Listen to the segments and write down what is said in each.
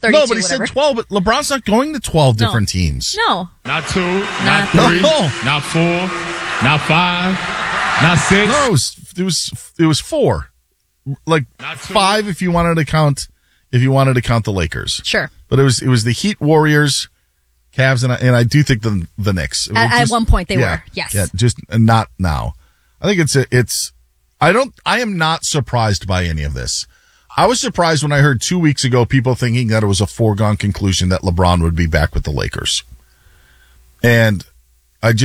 32, no, but he whatever. said 12, but LeBron's not going to 12 different teams. No. Not 2, not 3, not 4, not 5, not 6. No, it was 4. Like 5 if you wanted to count the Lakers. Sure. But it was the Heat, Warriors, Cavs, and I do think the Knicks. At one point they were. Yes. Yeah, just not now. I think I am not surprised by any of this. I was surprised when I heard 2 weeks ago people thinking that it was a foregone conclusion that LeBron would be back with the Lakers. And it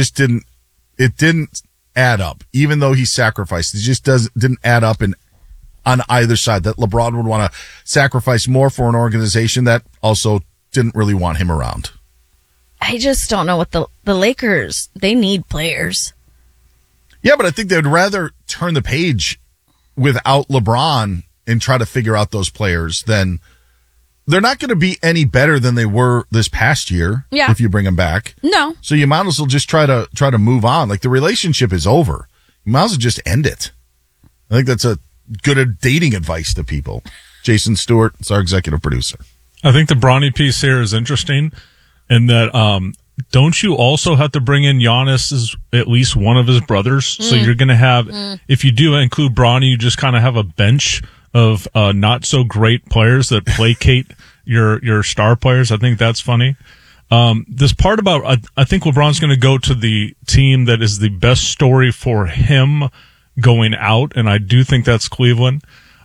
didn't add up. Even though he sacrificed, it just didn't add up on either side, that LeBron would want to sacrifice more for an organization that also didn't really want him around. I just don't know what the Lakers, they need players. Yeah, but I think they'd rather turn the page without LeBron and try to figure out those players than they're not going to be any better than they were this past year. Yeah. If you bring them back. No. So you might as well just try to move on. Like the relationship is over. You might as well just end it. I think that's a good dating advice to people. Jason Stewart is our executive producer. I think the Bronny piece here is interesting in that, don't you also have to bring in Giannis as at least one of his brothers? So you're going to have, if you do include Bronny, you just kind of have a bench of not so great players that placate your star players. I think that's funny. This part about, I think LeBron's going to go to the team that is the best story for him going out, and I do think that's Cleveland.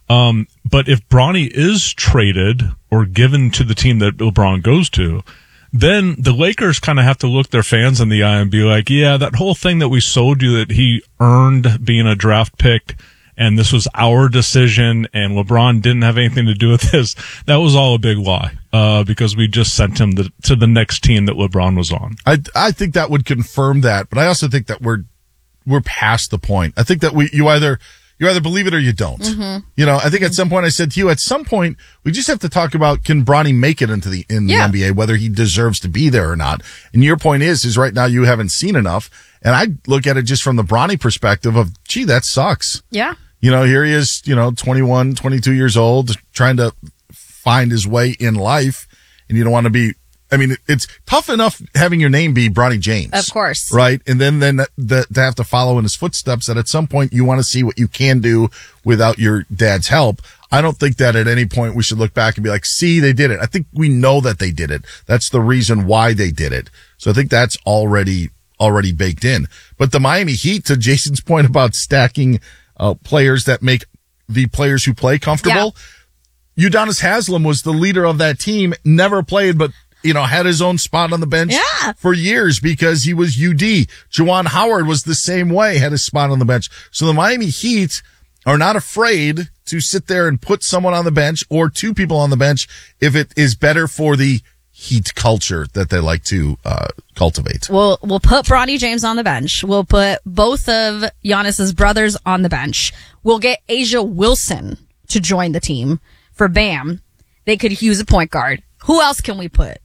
But if Bronny is traded or given to the team that LeBron goes to, then the Lakers kind of have to look their fans in the eye and be like, yeah, that whole thing that we sold you that he earned being a draft pick and this was our decision and LeBron didn't have anything to do with this, that was all a big lie, because we just sent him to the next team that LeBron was on. I think that would confirm that, but I also think that we're past the point. I think that you either believe it or you don't. Mm-hmm. You know, I think at some point I said to you, at some point we just have to talk about, can Bronny make it into the NBA, whether he deserves to be there or not. And your point is right now you haven't seen enough. And I look at it just from the Bronny perspective of, gee, that sucks. Yeah. You know, here he is, 21, 22 years old, trying to find his way in life. And you don't want to be, it's tough enough having your name be Bronny James. Of course. Right? And then to have to follow in his footsteps, that at some point you want to see what you can do without your dad's help. I don't think that at any point we should look back and be like, see, they did it. I think we know that they did it. That's the reason why they did it. So I think that's already baked in. But the Miami Heat, to Jason's point about stacking players that make the players who play comfortable, Udonis Haslem was the leader of that team, never played, but had his own spot on the bench for years because he was UD. Juwan Howard was the same way, had his spot on the bench. So the Miami Heat are not afraid to sit there and put someone on the bench or two people on the bench if it is better for the Heat culture that they like to cultivate. We'll put Bronny James on the bench. We'll put both of Giannis's brothers on the bench. We'll get Asia Wilson to join the team for Bam. They could use a point guard. Who else can we put?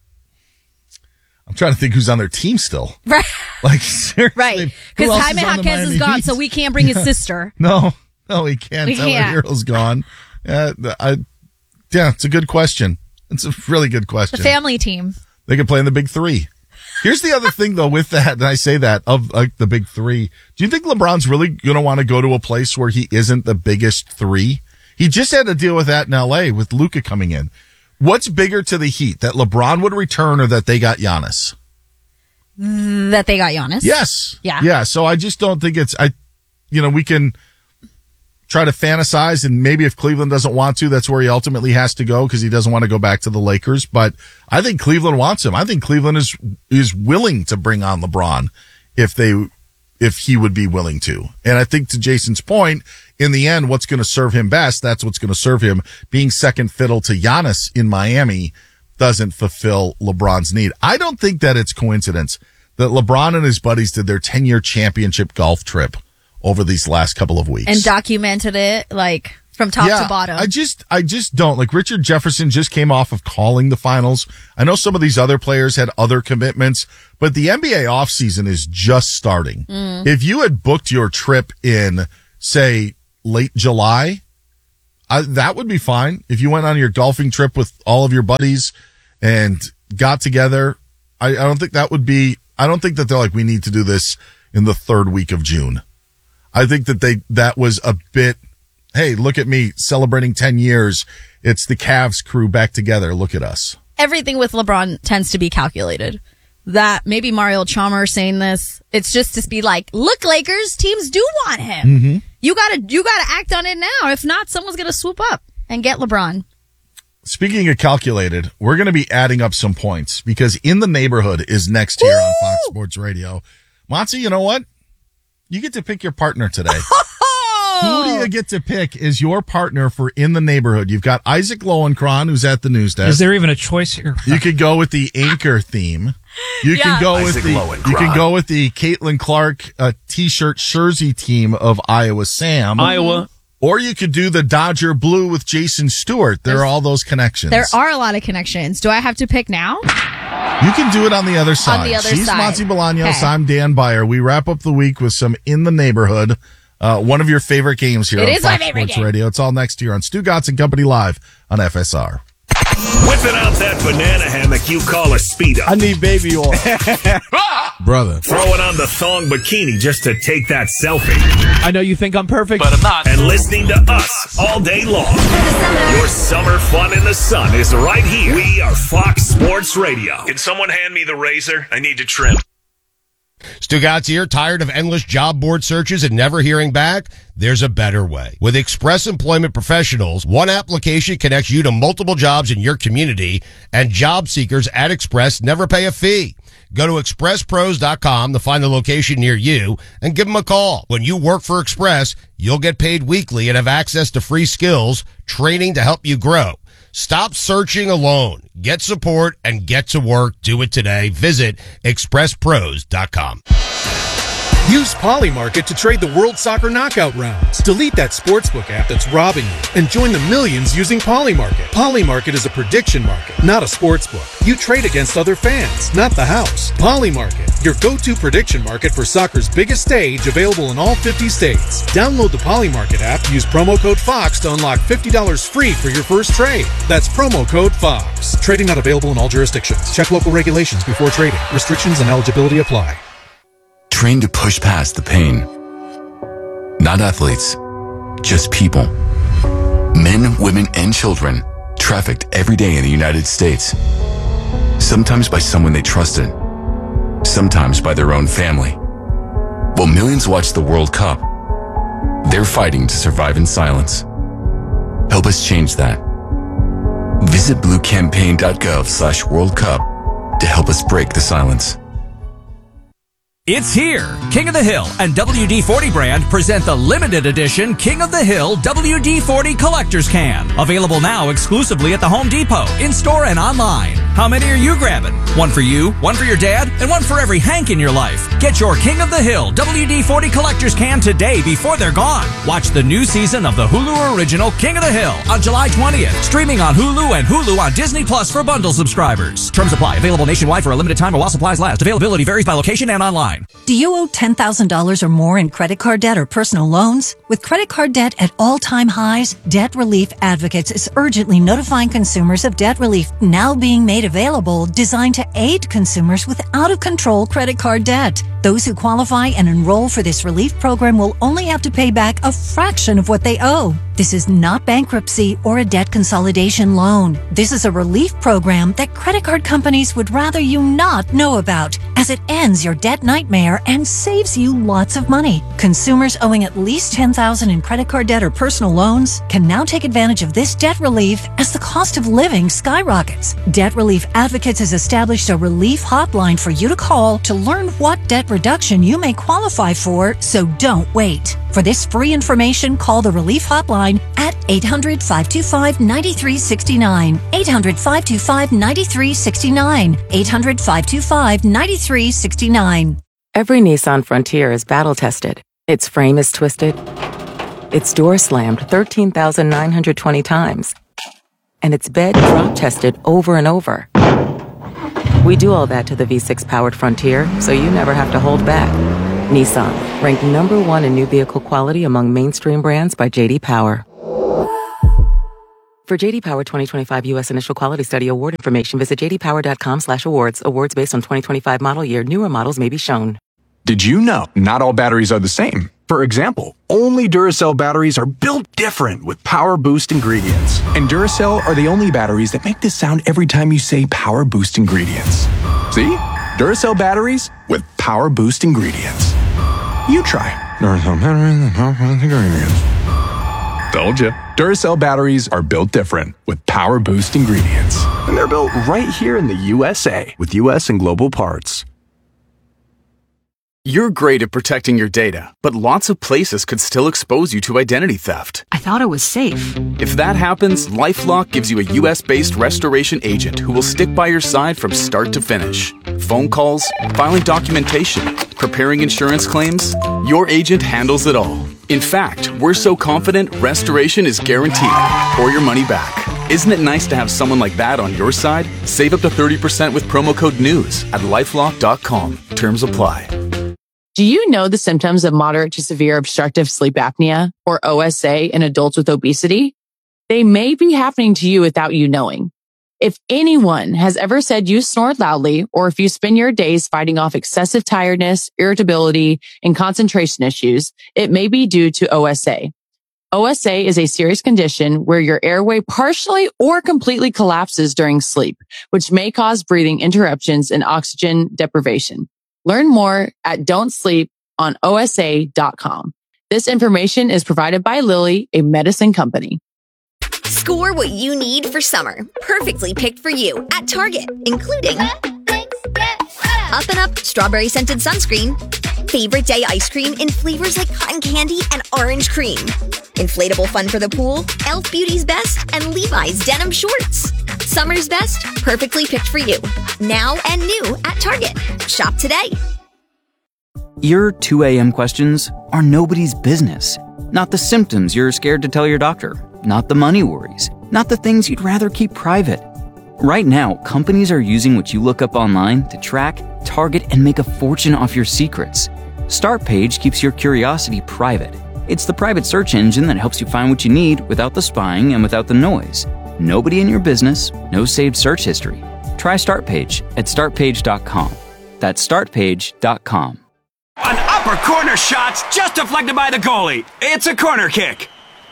I'm trying to think who's on their team still. Right. Like, seriously. Right. Because Jaime Jaquez is gone, Heat? so we can't bring his sister. No, he can't. Tyler Hero's gone. It's a good question. It's a really good question. The family team. They could play in the big three. Here's the other thing, though, with that, and I say that, of like the big three. Do you think LeBron's really going to want to go to a place where he isn't the biggest three? He just had to deal with that in L.A. with Luka coming in. What's bigger to the Heat, that LeBron would return or that they got Giannis? That they got Giannis? Yes. Yeah. Yeah, so I just don't think we can try to fantasize, and maybe if Cleveland doesn't want to, that's where he ultimately has to go because he doesn't want to go back to the Lakers. But I think Cleveland wants him. I think Cleveland is willing to bring on LeBron if he would be willing to. And I think to Jason's point, in the end, what's going to serve him best, that's what's going to serve him. Being second fiddle to Giannis in Miami doesn't fulfill LeBron's need. I don't think that it's coincidence that LeBron and his buddies did their 10-year championship golf trip over these last couple of weeks. And documented it, like, from top to bottom. I just don't. Like, Richard Jefferson just came off of calling the finals. I know some of these other players had other commitments, but the NBA offseason is just starting. If you had booked your trip in, say, late July, That would be fine. If you went on your golfing trip with all of your buddies and got together, I don't think that would be, I don't think that they're like, we need to do this in the third week of June. I think that that was a bit, hey, look at me celebrating 10 years. It's the Cavs crew back together. Look at us. Everything with LeBron tends to be calculated. That maybe Mario Chalmers saying this, it's just to be like, look, Lakers, teams do want him. Mm-hmm. You gotta act on it now. If not, someone's gonna swoop up and get LeBron. Speaking of calculated, we're going to be adding up some points because In the Neighborhood is next here on Fox Sports Radio. Monty, you know what? You get to pick your partner today. Who do you get to pick as your partner for In the Neighborhood? You've got Isaac Lowenkron, who's at the news desk. Is there even a choice here? You could go with the anchor theme. You can go with the Caitlin Clark t-shirt jersey team of Iowa Sam. Iowa. Or you could do the Dodger blue with Jason Stewart. There are all those connections. There are a lot of connections. Do I have to pick now? You can do it on the other side. On the other She's side. Monty Bolaños. Okay. I'm Dan Beyer. We wrap up the week with some In the Neighborhood. One of your favorite games here It on is my Fox favorite Sports game. Radio. It's all next year on Stu Gatz and Company Live on FSR. Whipping out that banana hammock you call a Speedo. I need baby oil. Brother. Throwing on the thong bikini just to take that selfie. I know you think I'm perfect. But I'm not. And listening to us all day long. Your summer fun in the sun is right here. We are Fox Sports Radio. Can someone hand me the razor? I need to trim. Stu Gatz here. Tired of endless job board searches and never hearing back? There's a better way. With Express Employment Professionals, one application connects you to multiple jobs in your community, and job seekers at Express never pay a fee. Go to expresspros.com to find the location near you and give them a call. When you work for Express, you'll get paid weekly and have access to free skills, training to help you grow. Stop searching alone. Get support and get to work. Do it today. Visit expresspros.com. Use Polymarket to trade the World Soccer Knockout rounds. Delete that sportsbook app that's robbing you and join the millions using Polymarket. Polymarket is a prediction market, not a sportsbook. You trade against other fans, not the house. Polymarket, your go-to prediction market for soccer's biggest stage, available in all 50 states. Download the Polymarket app, use promo code FOX to unlock $50 free for your first trade. That's promo code FOX. Trading not available in all jurisdictions. Check local regulations before trading. Restrictions and eligibility apply. Trained to push past the pain. Not athletes, just people. Men, women, and children trafficked every day in the United States. Sometimes by someone they trusted, sometimes by their own family. While millions watch the World Cup, they're fighting to survive in silence. Help us change that. Visit bluecampaign.gov/World Cup to help us break the silence. It's here. King of the Hill and WD-40 brand present the limited edition King of the Hill WD-40 Collector's Can. Available now exclusively at the Home Depot, in-store and online. How many are you grabbing? One for you, one for your dad, and one for every Hank in your life. Get your King of the Hill WD-40 Collector's Can today before they're gone. Watch the new season of the Hulu original King of the Hill on July 20th. Streaming on Hulu and Hulu on Disney Plus for bundle subscribers. Terms apply. Available nationwide for a limited time or while supplies last. Availability varies by location and online. Do you owe $10,000 or more in credit card debt or personal loans? With credit card debt at all-time highs, Debt Relief Advocates is urgently notifying consumers of debt relief now being made available, designed to aid consumers with out-of-control credit card debt. Those who qualify and enroll for this relief program will only have to pay back a fraction of what they owe. This is not bankruptcy or a debt consolidation loan. This is a relief program that credit card companies would rather you not know about, as it ends your debt nightmare and saves you lots of money. Consumers owing at least $10,000 in credit card debt or personal loans can now take advantage of this debt relief as the cost of living skyrockets. Debt Relief Advocates has established a relief hotline for you to call to learn what debt reduction you may qualify for, so don't wait. For this free information, call the Relief Hotline at 800-525-9369. 800-525-9369. 800-525-9369. Every Nissan Frontier is battle-tested. Its frame is twisted. Its door slammed 13,920 times. And its bed drop-tested over and over. We do all that to the V6-powered Frontier, so you never have to hold back. Nissan, ranked #1 in new vehicle quality among mainstream brands by J.D. Power. For JD Power 2025 U.S. Initial Quality Study award information, visit jdpower.com/awards. Awards based on 2025 model year. Newer models may be shown. Did you know not all batteries are the same? For example, only Duracell batteries are built different with Power Boost ingredients. And Duracell are the only batteries that make this sound every time you say Power Boost ingredients. See? Duracell batteries with Power Boost ingredients. You try. Duracell batteries with Power Boost ingredients. Told you. Duracell batteries are built different with Power Boost ingredients. And they're built right here in the USA with US and global parts. You're great at protecting your data, but lots of places could still expose you to identity theft. I thought it was safe. If that happens, LifeLock gives you a US-based restoration agent who will stick by your side from start to finish. Phone calls, filing documentation, preparing insurance claims, your agent handles it all. In fact, we're so confident restoration is guaranteed or your money back. Isn't it nice to have someone like that on your side? Save up to 30% with promo code NEWS at lifelock.com. Terms apply. Do you know the symptoms of moderate to severe obstructive sleep apnea, or OSA, in adults with obesity? They may be happening to you without you knowing. If anyone has ever said you snore loudly, or if you spend your days fighting off excessive tiredness, irritability, and concentration issues, it may be due to OSA. OSA is a serious condition where your airway partially or completely collapses during sleep, which may cause breathing interruptions and oxygen deprivation. Learn more at don'tsleeponosa.com. This information is provided by Lilly, a medicine company. Score what you need for summer. Perfectly picked for you at Target, including Up and Up strawberry scented sunscreen, favorite day ice cream in flavors like cotton candy and orange cream, inflatable fun for the pool, Elf Beauty's Best, and Levi's denim shorts. Summer's best, perfectly picked for you. Now and new at Target. Shop today. Your 2 a.m. questions are nobody's business. Not the symptoms you're scared to tell your doctor. Not the money worries. Not the things you'd rather keep private. Right now, companies are using what you look up online to track, target, and make a fortune off your secrets. Startpage keeps your curiosity private. It's the private search engine that helps you find what you need without the spying and without the noise. Nobody in your business, no saved search history. Try Startpage at startpage.com. That's startpage.com. An upper corner shot's just deflected by the goalie. It's a corner kick.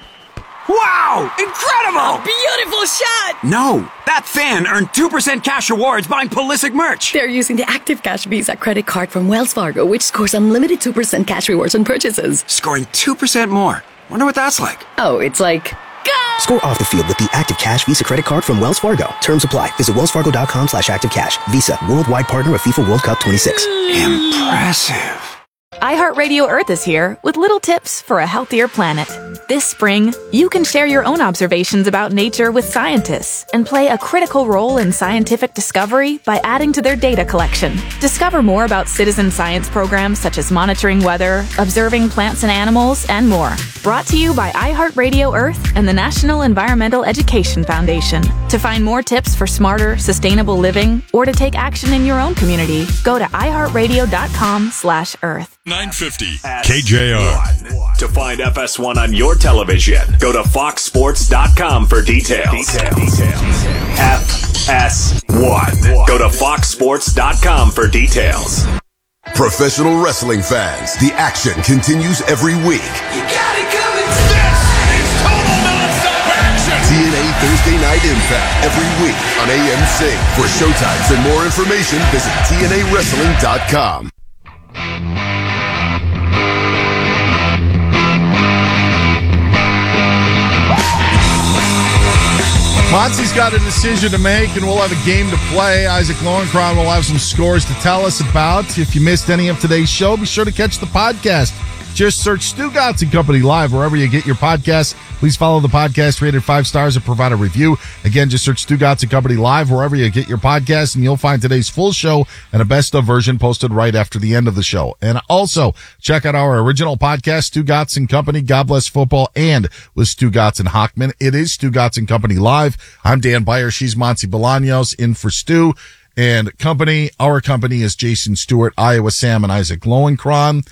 Wow! Incredible! A beautiful shot! No, that fan earned 2% cash rewards buying Pulisic merch. They're using the Active Cash Visa credit card from Wells Fargo, which scores unlimited 2% cash rewards on purchases. Scoring 2% more. Wonder what that's like. Oh, it's like... Score off the field with the Active Cash Visa credit card from Wells Fargo. Terms apply. Visit wellsfargo.com/activecash. Visa, worldwide partner of FIFA World Cup 26. Impressive. iHeartRadio Earth is here with little tips for a healthier planet. This spring, you can share your own observations about nature with scientists and play a critical role in scientific discovery by adding to their data collection. Discover more about citizen science programs such as monitoring weather, observing plants and animals, and more. Brought to you by iHeartRadio Earth and the National Environmental Education Foundation. To find more tips for smarter, sustainable living or to take action in your own community, go to iHeartRadio.com/Earth. 950 KJR. To find FS1 on your television, go to foxsports.com for details. FS1. Go to foxsports.com for details. Professional wrestling fans, the action continues every week. You got it coming. This is total non-stop action. TNA Thursday Night Impact every week on AMC. For showtimes and more information, visit TNAWrestling.com. Monty's got a decision to make, and we'll have a game to play. Isaac Lowenkron will have some scores to tell us about. If you missed any of today's show, be sure to catch the podcast. Just search Stugotz and Company Live wherever you get your podcasts. Please follow the podcast, rated 5 stars, and provide a review. Again, just search Stugotz and Company Live wherever you get your podcasts, and you'll find today's full show and a best-of version posted right after the end of the show. And also, check out our original podcast, Stugotz and Company, God Bless Football, and with Stugotz and Hockman. It is Stugotz and Company Live. I'm Dan Beyer. She's Monty Bolaños in for Stu and Company. Our company is Jason Stewart, Iowa Sam, and Isaac Lowenkron.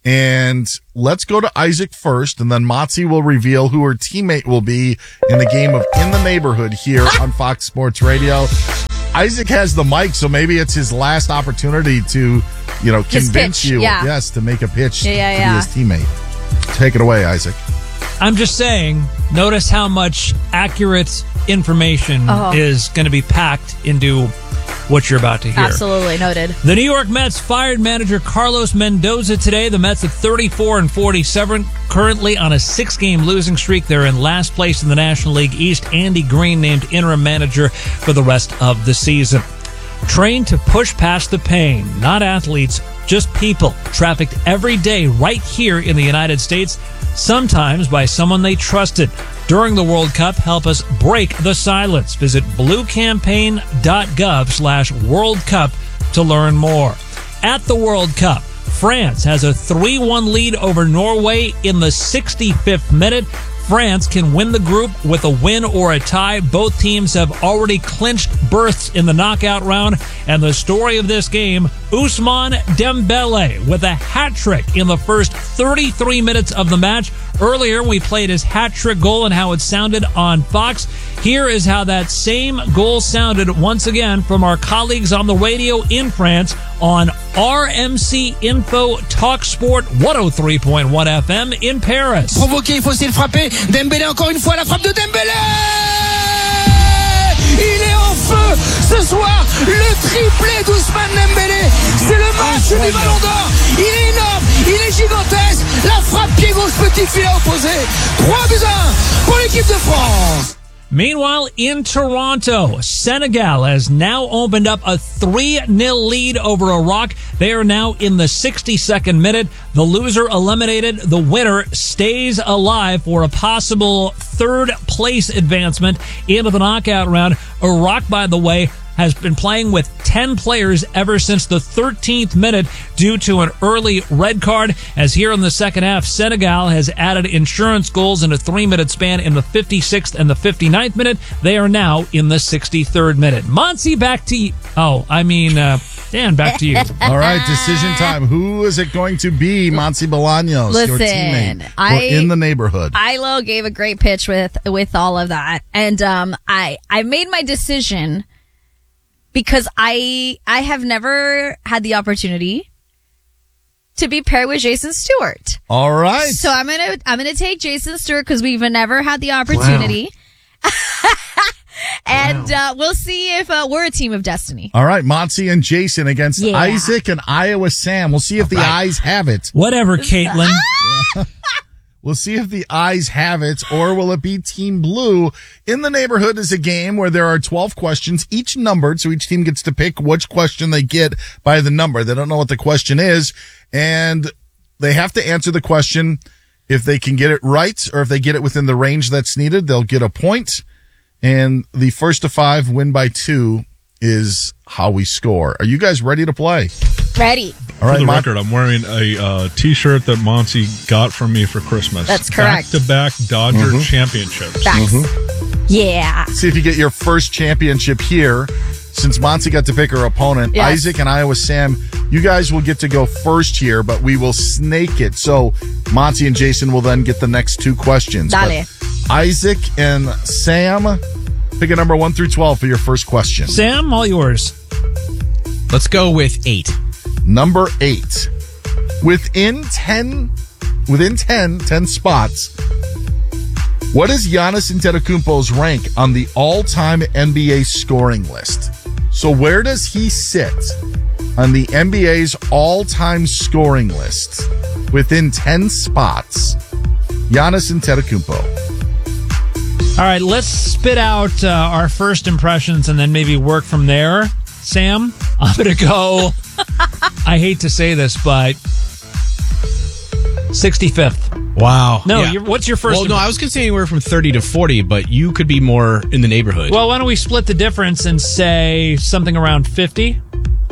And let's go to Isaac first, and then Motzi will reveal who her teammate will be in the game of In the Neighborhood here on Fox Sports Radio. Isaac has the mic, so maybe it's his last opportunity to, convince you, yes, to make a pitch to be his teammate. Take it away, Isaac. I'm just saying, notice how much accurate information is going to be packed into what you're about to hear. Absolutely noted. The New York Mets fired manager Carlos Mendoza today. The Mets at 34-47, currently on a 6-game losing streak. They're in last place in the National League East. Andy Green named interim manager for the rest of the season. Trained to push past the pain, not athletes, just people, trafficked every day right here in the United States, sometimes by someone they trusted. During the World Cup, help us break the silence. Visit bluecampaign.gov/World Cup to learn more. At the World Cup, France has a 3-1 lead over Norway in the 65th minute. France can win the group with a win or a tie. Both teams have already clinched berths in the knockout round. And the story of this game, Ousmane Dembele with a hat trick in the first 33 minutes of the match. Earlier, we played his hat trick goal and how it sounded on Fox. Here is how that same goal sounded once again from our colleagues on the radio in France on RMC Info Talk Sport 103.1 FM in Paris. Provoqué, il faut essayer de frapper. Dembélé encore une fois, la frappe de Dembélé! Il est en feu ce soir, le triplé d'Ousmane Dembélé. C'est le match du Ballon d'Or. Il est énorme, il est gigantesque. La frappe pied gauche, petit filet opposé. 3-1 pour l'équipe de France. Meanwhile, in Toronto, Senegal has now opened up a 3-0 lead over Iraq. They are now in the 62nd minute. The loser eliminated. The winner stays alive for a possible third place advancement into the knockout round. Iraq, by the way, has been playing with 10 players ever since the 13th minute due to an early red card. As here in the second half, Senegal has added insurance goals in a 3-minute span in the 56th and the 59th minute. They are now in the 63rd minute. Monty, back to you. Dan, back to you. All right, decision time. Who is it going to be, Monty Bolaños, your teammate? In the Neighborhood. Ilo gave a great pitch with all of that. And I made my decision because I have never had the opportunity to be paired with Jason Stewart. All right. So I'm gonna take Jason Stewart because we've never had the opportunity. Wow. And we'll see if we're a team of destiny. All right, Monty and Jason against Isaac and Iowa Sam. We'll see if the eyes have it. Whatever, Caitlin. We'll see if the eyes have it, or will it be Team Blue? In the Neighborhood is a game where there are 12 questions, each numbered, so each team gets to pick which question they get by the number. They don't know what the question is, and they have to answer the question. If they can get it right, or if they get it within the range that's needed, they'll get a point. And the first to 5 win by 2 is how we score. Are you guys ready to play? Ready. All right, for the record, I'm wearing a T-shirt that Monty got from me for Christmas. That's correct. Back-to-back Dodger championships. Facts. Yeah. See if you get your first championship here. Since Monty got to pick her opponent, Yes. Isaac and Iowa Sam, you guys will get to go first here, but we will snake it. So Monty and Jason will then get the next 2 questions. Dale. But Isaac and Sam, pick a number 1 through 12 for your first question. Sam, all yours. Let's go with 8. Number 8. Within 10 spots, what is Giannis Antetokounmpo's rank on the all-time NBA scoring list? So where does he sit on the NBA's all-time scoring list? Within 10 spots, Giannis Antetokounmpo. All right, let's spit out our first impressions and then maybe work from there. Sam, I'm going to go, I hate to say this, but 65th. Wow. No, Yeah. what's your first? Well, no, I was going to say anywhere from 30 to 40, but you could be more in the neighborhood. Well, why don't we split the difference and say something around 50?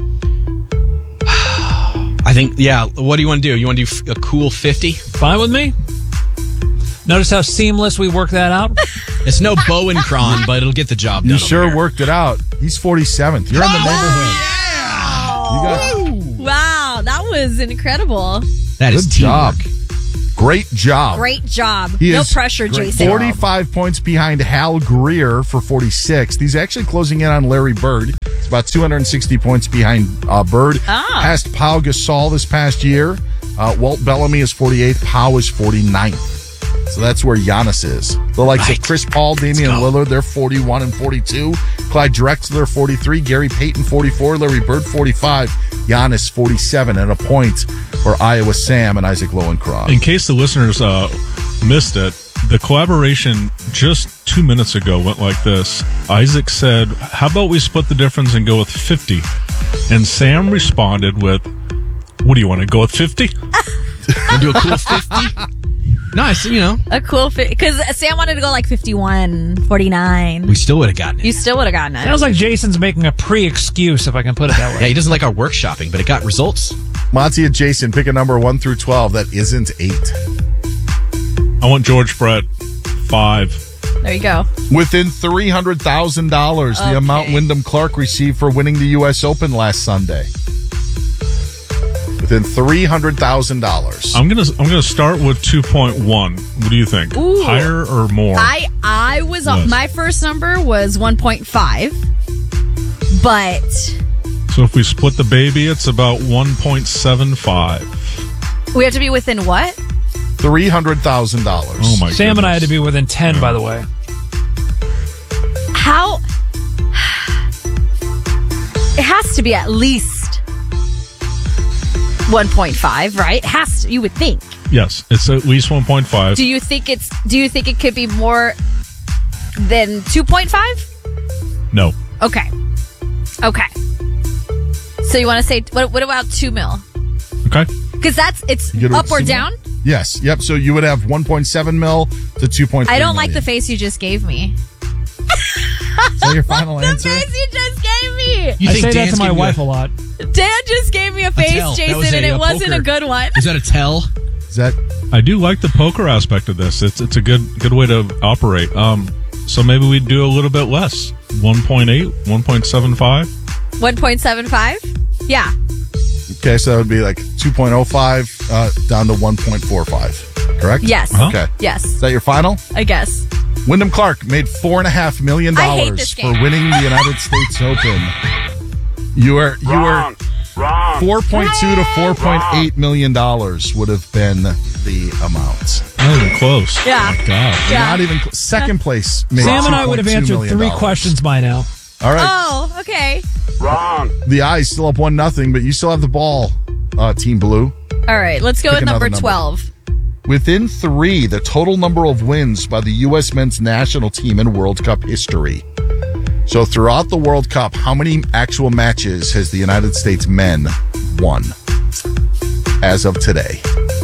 I think, yeah. What do you want to do? You want to do a cool 50? Fine with me. Notice how seamless we work that out? It's no Bowen Cron, but it'll get the job done. You sure worked it out. He's 47th. You're in the neighborhood. Wow, that was incredible. That is Good job. teamwork. Great job. Great job. He No is pressure, Jason. 45 points behind Hal Greer for 46. He's actually closing in on Larry Bird. It's about 260 points behind Bird. Passed Pau Gasol this past year. Walt Bellamy is 48th. Pau is 49th. So that's where Giannis is. The likes of Chris Paul, Damian Lillard, they're 41 and 42. Clyde Drexler, 43. Gary Payton, 44. Larry Bird, 45. Giannis, 47, and a point for Iowa Sam and Isaac Lowenkron. In case the listeners missed it, the collaboration just 2 minutes ago went like this. Isaac said, how about we split the difference and go with 50? And Sam responded with, what do you want to go with 50? Want to do a cool 50? Nice, A cool fit. Because Sam wanted to go like 51, 49. We still would have gotten it. You still would have gotten it. Sounds like Jason's making a pre-excuse, if I can put it that way. Yeah, he doesn't like our workshopping, but it got results. Monty and Jason, pick a number 1 through 12 that isn't 8. I want George Brett, 5. There you go. Within $300,000, the amount Wyndham Clark received for winning the U.S. Open last Sunday. Within $300,000. I'm gonna start with 2.1. What do you think? Ooh. Higher or more? I was Yes. my first number was 1.5, but So if we split the baby, it's about 1.75. we have to be within what? $300,000. Oh my! Sam and I had to be within 10, by the way. How? It has to be at least 1.5, right? Has to, you would think. Yes, it's at least 1.5. Do you think it could be more than 2.5? No. Okay. So you want to say what about 2 mil? Okay. Because it's You get up or 2 mil? down. Yes. Yep. So you would have 1.7 mil to 2.3 I don't like million. the face you just gave me. Is that your final answer? The face you just gave me. I say that to my wife a lot. Dan just gave me a face, tell. That Jason, was and a it wasn't poker. a good one. Is that a tell? Is that? I do like the poker aspect of this. It's a good way to operate. So maybe we do a little bit less. 1.8, 1.75. 1.75? Yeah. Okay, so that would be like 2.05 down to 1.45. Correct? Yes. Okay. Yes. Is that your final? I guess. Wyndham Clark made $4.5 million I hate this for game. winning the United States Open. You were 4.2 to 4.8 million dollars would have been the amount. Not even close. Yeah. Oh my God. Yeah. Not even second place. Made Sam and I would have $2.2 answered million. 3 questions by now. All right. Oh, okay. The Eyes still up 1-0, but you still have the ball, Team Blue. All right. Let's go Pick with number another number. 12. Within 3, the total number of wins by the U.S. men's national team in World Cup history. So throughout the World Cup, how many actual matches has the United States men won as of today?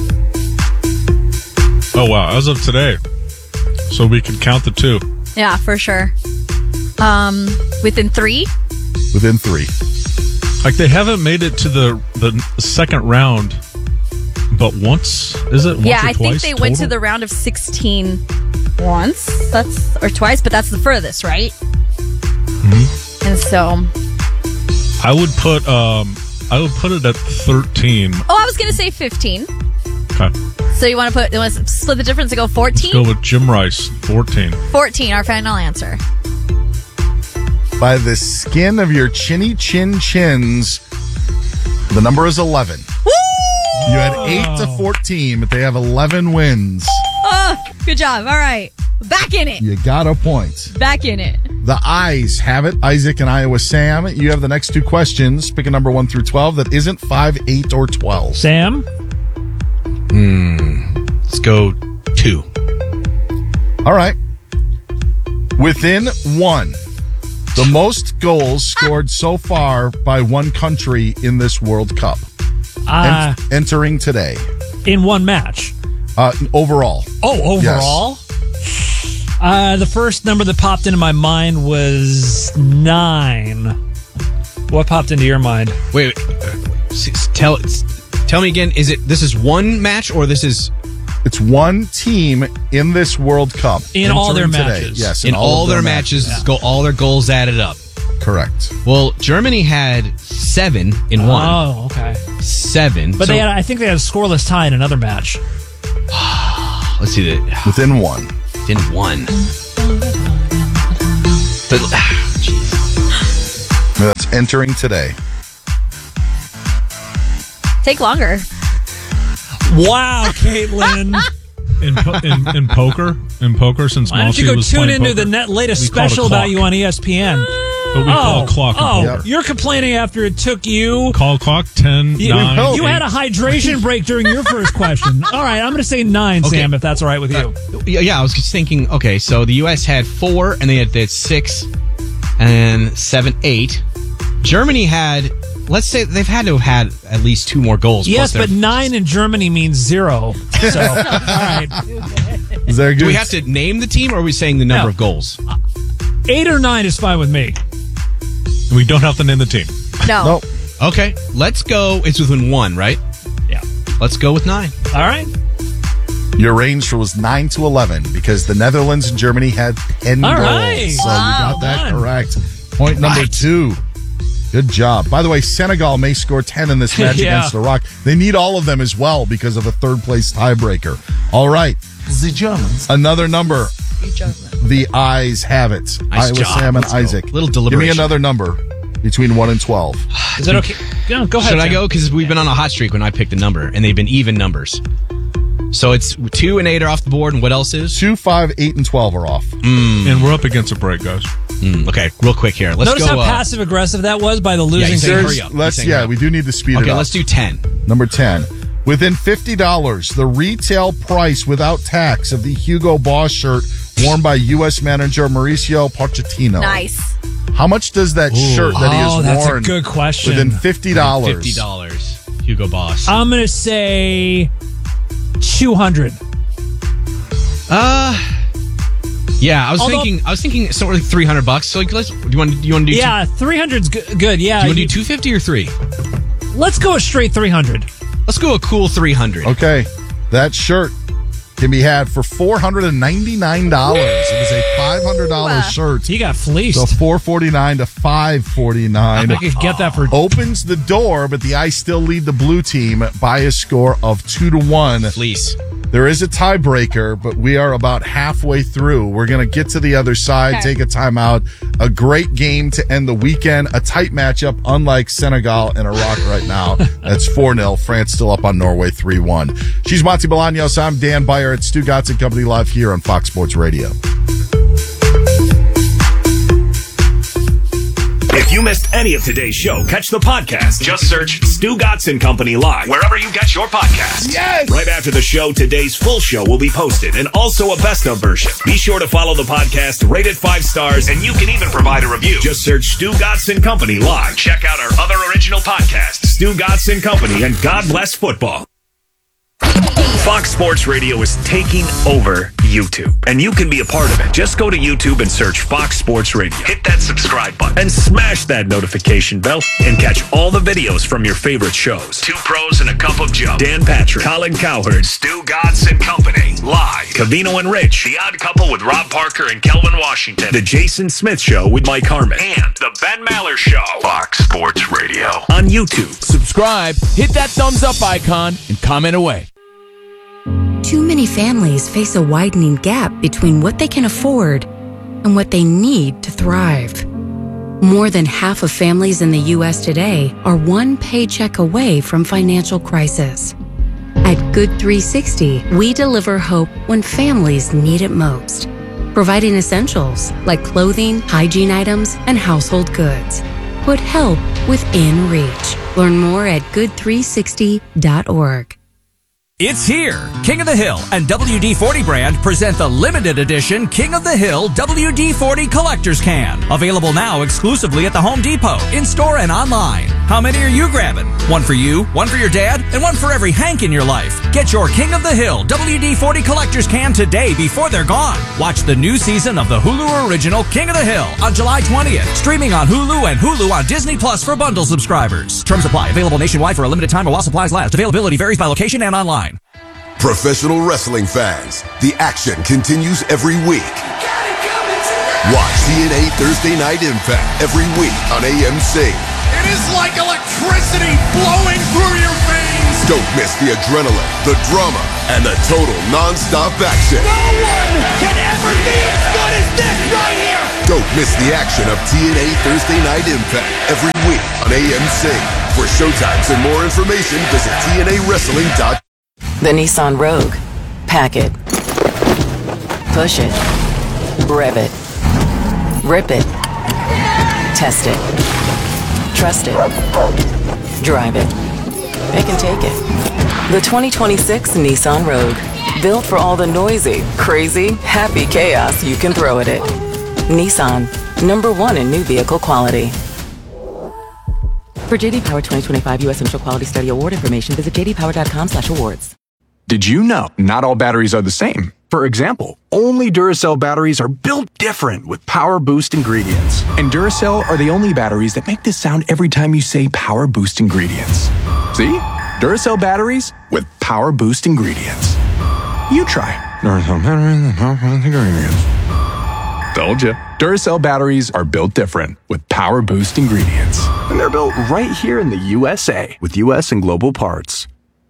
Oh wow! As of today, so we can count the 2. Yeah, for sure. Within 3? Within 3. Like they haven't made it to the second round, but once is it? Once Yeah, or I think twice they went to total? the round of 16 once. Or twice, but that's the furthest, right? Mm-hmm. And so, I would put it at 13. I was going to say 15. Okay. So you want to split the difference and go 14? Go with Jim Rice, 14. 14, our final answer. By the skin of your chinny chin chins, the number is 11. Woo! You had 8 to 14, but they have 11 wins. Oh, good job. All right. Back in it. You got a point. Back in it. The Eyes have it. Isaac and Iowa Sam. You have the next 2 questions. Pick a number 1 through 12 that isn't 5, 8, or 12. Sam? Let's go 2. All right. Within 1, the most goals scored so far by one country in this World Cup. Entering today. In one match? Overall. Oh, overall? Yes. The first number that popped into my mind was 9. What popped into your mind? Wait. Tell me again. This is one match or this is? It's one team in this World Cup. In all their today. matches. Yes. In all their matches, go all their goals added up. Correct. Well, Germany had 7 in one. Oh, okay. 7. But I think they had a scoreless tie in another match. Let's see that. Within 1. Within 1. That's entering today. Take longer. Wow, Caitlin. In poker, since Why don't you Mossy go was tune playing into poker, the latest we called a special about clock. you on ESPN? But we call a clock in poker. You're complaining after it took you... Call clock 10, 9, You had a hydration break during your first question. All right, I'm going to say 9, Okay. Sam, if that's all right with you. Yeah, I was just thinking, okay, so the U.S. had 4, and they had 6, and 7, 8. Germany had, let's say, they've had to have had at least 2 more goals. Yes, plus but 9 in Germany means 0. So, all right. Is there Do we have to name the team, or are we saying the number No. of goals? 8 or 9 is fine with me. We don't have to name the team. No. Nope. Okay, let's go. It's within 1, right? Yeah. Let's go with 9. All right. Your range was 9 to 11 because the Netherlands and Germany had 10 All goals. right. So Wow, you got that one. correct. Point number 2. Good job. By the way, Senegal may score 10 in this match Yeah. against Iraq. They need all of them as well because of a third-place tiebreaker. All right. The Germans. Another number. The eyes have it. Nice Iowa, job. Sam, and Let's go. Isaac. Little Give me deliberation. another number between 1 and 12. Is that okay? Go ahead. Should I Sam. go? Because we've been on a hot streak when I picked a number, and they've been even numbers. So it's 2 and 8 are off the board, and what else is? 2, 5, 8, and 12 are off. And we're up against a break, guys. Okay, real quick here. Let's Notice go. how passive-aggressive that was by the losing he's team. saying hurry up. Let's, He's saying hurry up. we do need to speed it Okay, up. let's do 10. Number 10. Within $50, the retail price without tax of the Hugo Boss shirt worn by U.S. manager Mauricio Pochettino. Nice. How much does that shirt that he has that's a worn good question. within $50? $50. Hugo Boss. I'm going to say 200. Yeah, I was Although- thinking somewhere like $300. So like, do you want to do? Yeah, 300's good. Yeah. Do you want to do 250 or 3? Let's go a straight 300. Let's go a cool 300. Okay. That shirt can be had for $499. It is a $500 shirt. He got fleeced. So $449 to $549. I could get that for... Opens the door, but the Ice still lead the blue team by a score of 2-1. Fleece. There is a tiebreaker, but we are about halfway through. We're going to get to the other side, take a timeout. A great game to end the weekend. A tight matchup, unlike Senegal and Iraq right now. That's 4-0. France still up on Norway 3-1. She's Monty Bolaños. I'm Dan Beyer at Stu Gatz and Company live here on Fox Sports Radio. If you missed any of today's show, catch the podcast. Just search Stu Gatz and Company Live wherever you get your podcasts. Yes! Right after the show, today's full show will be posted and also a best of version. Be sure to follow the podcast, rate it 5 stars, and you can even provide a review. Just search Stu Gatz and Company Live. Check out our other original podcasts, Stu Gatz and Company and God Bless Football. Fox Sports Radio is taking over YouTube, and you can be a part of it. Just go to YouTube and search Fox Sports Radio. Hit that subscribe button and smash that notification bell and catch all the videos from your favorite shows. 2 Pros and a Cup of Joe. Dan Patrick, Colin Cowherd, Stu Gatz and Company. Live. Cavino and Rich. The Odd Couple with Rob Parker and Kelvin Washington. The Jason Smith Show with Mike Harmon. And The Ben Maller Show. Fox Sports Radio. On YouTube. Subscribe, hit that thumbs up icon, and comment away. Too many families face a widening gap between what they can afford and what they need to thrive. More than half of families in the U.S. today are one paycheck away from financial crisis. At Good 360, we deliver hope when families need it most, providing essentials like clothing, hygiene items, and household goods. Put help within reach. Learn more at good360.org. It's here. King of the Hill and WD-40 brand present the limited edition King of the Hill WD-40 Collector's Can. Available now exclusively at the Home Depot, in-store and online. How many are you grabbing? One for you, one for your dad, and one for every Hank in your life. Get your King of the Hill WD-40 Collector's Can today before they're gone. Watch the new season of the Hulu original King of the Hill on July 20th. Streaming on Hulu and Hulu on Disney Plus for bundle subscribers. Terms apply. Available nationwide for a limited time or while supplies last. Availability varies by location and online. Professional wrestling fans, the action continues every week. Watch TNA Thursday Night Impact every week on AMC. It is like electricity flowing through your veins. Don't miss the adrenaline, the drama, and the total non-stop action. No one can ever be as good as this right here. Don't miss the action of TNA Thursday Night Impact every week on AMC. For showtimes and more information, visit TNAWrestling.com. The Nissan Rogue. Pack it. Push it. Rev it. Rip it. Test it. Trust it. Drive it. It can take it. The 2026 Nissan Rogue. Built for all the noisy, crazy, happy chaos you can throw at it. Nissan. #1 in new vehicle quality. For JD Power 2025 U.S. Initial Quality Study Award information, visit jdpower.com/awards. Did you know not all batteries are the same? For example, only Duracell batteries are built different with Power Boost ingredients. And Duracell are the only batteries that make this sound every time you say Power Boost ingredients. See? Duracell batteries with Power Boost ingredients. You try. Duracell batteries with Power Boost ingredients. Told you. Duracell batteries are built different with Power Boost ingredients. And they're built right here in the USA with US and global parts.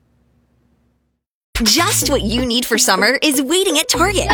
Just what you need for summer is waiting at Target.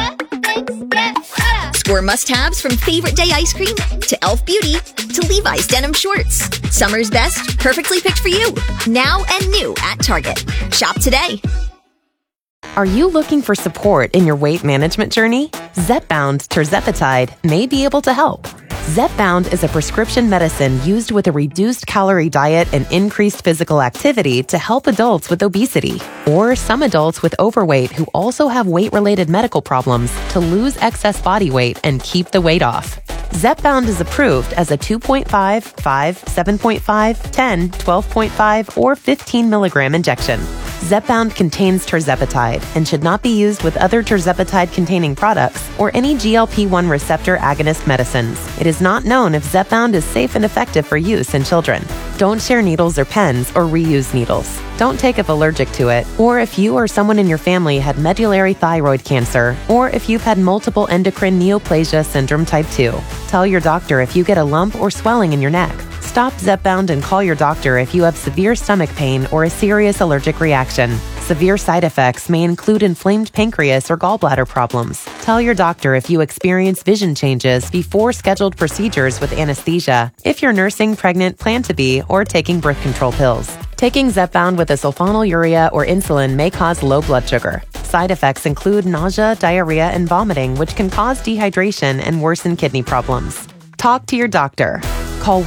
Score must-haves from Favorite Day ice cream to Elf Beauty to Levi's denim shorts. Summer's best, perfectly picked for you. Now and new at Target. Shop today. Are you looking for support in your weight management journey? Zepbound tirzepatide may be able to help. Zepbound is a prescription medicine used with a reduced calorie diet and increased physical activity to help adults with obesity or some adults with overweight who also have weight-related medical problems to lose excess body weight and keep the weight off. Zepbound is approved as a 2.5, 5, 7.5, 10, 12.5, or 15 milligram injection. Zepbound contains tirzepatide and should not be used with other tirzepatide-containing products or any GLP-1 receptor agonist medicines. It is not known if Zepbound is safe and effective for use in children. Don't share needles or pens or reuse needles. Don't take if allergic to it, or if you or someone in your family had medullary thyroid cancer, or if you've had multiple endocrine neoplasia syndrome type 2. Tell your doctor if you get a lump or swelling in your neck. Stop Zepbound and call your doctor if you have severe stomach pain or a serious allergic reaction. Severe side effects may include inflamed pancreas or gallbladder problems. Tell your doctor if you experience vision changes before scheduled procedures with anesthesia, if you're nursing, pregnant, plan to be, or taking birth control pills. Taking Zepbound with a sulfonylurea or insulin may cause low blood sugar. Side effects include nausea, diarrhea, and vomiting, which can cause dehydration and worsen kidney problems. Talk to your doctor. Call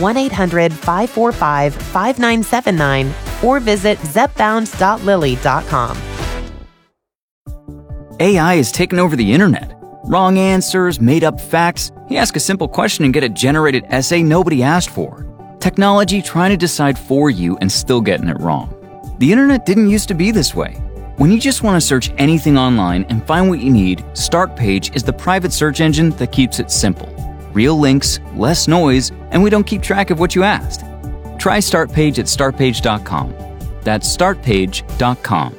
1-800-545-5979 or visit zepbound.lilly.com. AI has taken over the internet. Wrong answers, made-up facts. You ask a simple question and get a generated essay nobody asked for. Technology trying to decide for you and still getting it wrong. The internet didn't used to be this way. When you just want to search anything online and find what you need, Startpage is the private search engine that keeps it simple. Real links, less noise, and we don't keep track of what you asked. Try Startpage at startpage.com. That's startpage.com.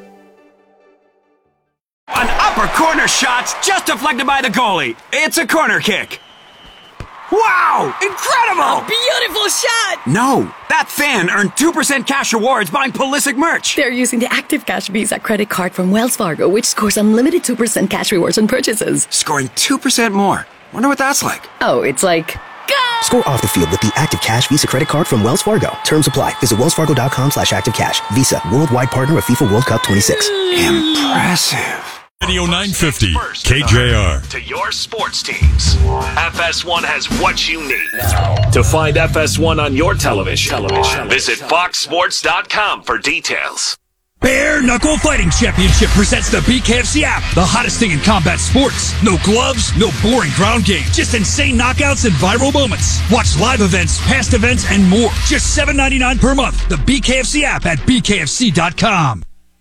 An upper corner shot's just deflected by the goalie. It's a corner kick. Wow! Incredible! A beautiful shot! No, that fan earned 2% cash rewards buying Pulisic merch. They're using the Active Cash Visa credit card from Wells Fargo, which scores unlimited 2% cash rewards on purchases. Scoring 2% more. Wonder what that's like. Oh, it's like... Score off the field with the Active Cash Visa credit card from Wells Fargo. Terms apply. Visit wellsfargo.com/activecash. Visa, worldwide partner of FIFA World Cup 26. Impressive. Radio 950, KJR. To your sports teams. FS1 has what you need. To find FS1 on your television, visit foxsports.com for details. Bare Knuckle Fighting Championship presents the BKFC app, the hottest thing in combat sports. No gloves, no boring ground game, just insane knockouts and viral moments. Watch live events, past events, and more. Just $7.99 per month. The BKFC app at bkfc.com.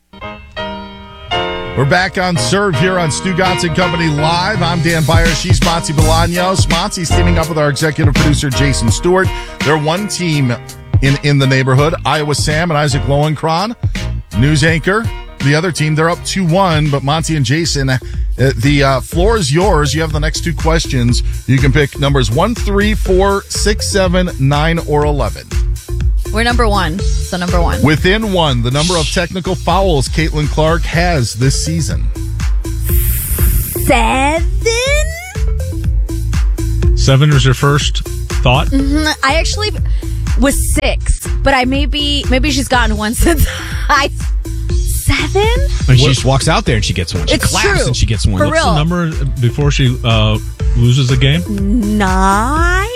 We're back on Serve here on Stu Gatz & Company Live. I'm Dan Byer. She's Monty Bolaños. Monty's teaming up with our executive producer, Jason Stewart. They're one team in the neighborhood. Iowa Sam and Isaac Lowenkron, news anchor. The other team, they're up 2-1, but Monty and Jason The floor is yours. You have the next two questions. You can pick numbers 1, 3, 4, 6, 7, 9, or 11. We're number 1. So number 1. Within 1, the number of technical fouls Caitlin Clark has this season. 7? 7 was your first thought? Mm-hmm. I actually was 6, but maybe she's gotten one since 7? When she just walks out there and she gets one. She It's claps true. and she gets one. For What's real. the number before she loses the game? 9?